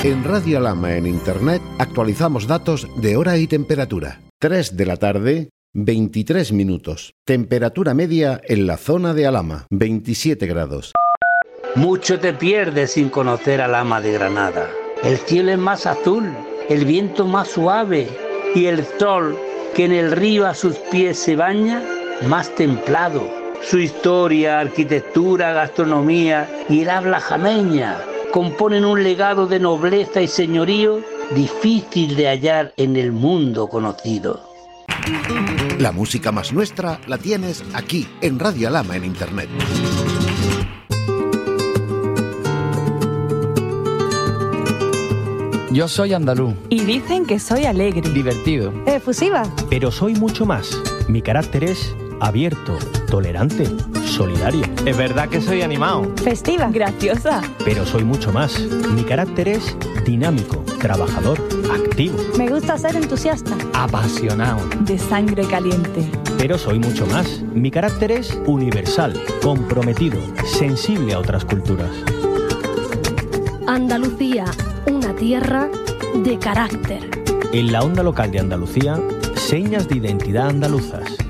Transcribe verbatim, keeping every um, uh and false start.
En Radio Alhama en Internet actualizamos datos de hora y temperatura. tres de la tarde, veintitrés minutos. Temperatura media en la zona de Alhama, veintisiete grados. Mucho te pierdes sin conocer Alhama de Granada. El cielo es más azul, el viento más suave y el sol que en el río a sus pies se baña, más templado. Su historia, arquitectura, gastronomía y el habla jameña componen un legado de nobleza y señorío difícil de hallar en el mundo conocido. La música más nuestra la tienes aquí, en Radio Alhama en Internet. Yo soy andaluz. Y dicen que soy alegre. Divertido. Efusiva. Pero soy mucho más. Mi carácter es abierto, tolerante, solidario. Es verdad que soy animado. Festiva. Graciosa. Pero soy mucho más. Mi carácter es dinámico, trabajador, activo. Me gusta ser entusiasta. Apasionado. De sangre caliente. Pero soy mucho más. Mi carácter es universal, comprometido, sensible a otras culturas. Andalucía, una tierra de carácter. En la onda local de Andalucía, señas de identidad andaluzas.